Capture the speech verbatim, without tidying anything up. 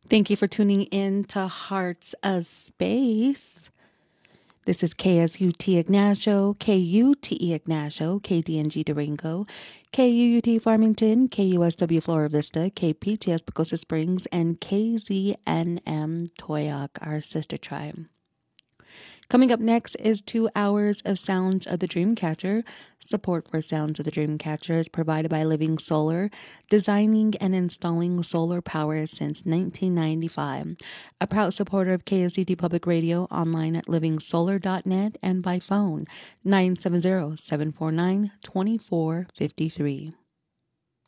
Thank you for tuning in to Hearts of Space. This is K S U T Ignacio, K U T E Ignacio, K D N G Durango, K U U T Farmington, K U S W Flora Vista, K P T S Pacosa Springs, and K Z N M Toyac, our sister tribe. Coming up next is two hours of Sounds of the Dreamcatcher. Support for Sounds of the Dreamcatcher is provided by Living Solar, designing and installing solar power since nineteen ninety-five. A proud supporter of K S C T Public Radio, online at living solar dot net and by phone nine seven zero, seven four nine, two four five three.